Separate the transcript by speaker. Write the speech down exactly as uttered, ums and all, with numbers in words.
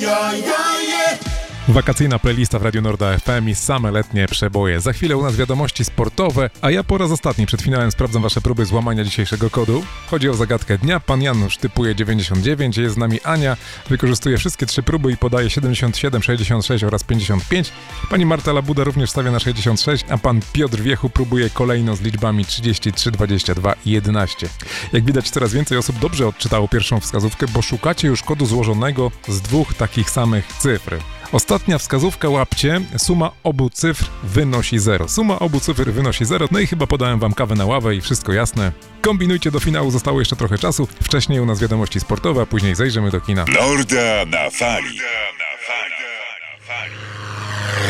Speaker 1: Wakacyjna playlista w Radiu Norda F M i same letnie przeboje. Za chwilę u nas wiadomości sportowe, a ja po raz ostatni przed finałem sprawdzam wasze próby złamania dzisiejszego kodu. Chodzi o zagadkę dnia. Pan Janusz typuje dziewięćdziesiąt dziewięć, jest z nami Ania, wykorzystuje wszystkie trzy próby i podaje siedemdziesiąt siedem, sześćdziesiąt sześć oraz pięćdziesiąt pięć. Pani Marta Labuda również stawia na sześćdziesiąt sześć, a pan Piotr Wiechu próbuje kolejno z liczbami trzydzieści trzy, dwadzieścia dwa i jedenaście. Jak widać, coraz więcej osób dobrze odczytało pierwszą wskazówkę, bo szukacie już kodu złożonego z dwóch takich samych cyfr. Ostatnia wskazówka, łapcie, suma obu cyfr wynosi zero. Suma obu cyfr wynosi zero, no i chyba podałem wam kawę na ławę i wszystko jasne. Kombinujcie, do finału zostało jeszcze trochę czasu. Wcześniej u nas wiadomości sportowe, a później zajrzymy do kina.
Speaker 2: Norda na fali.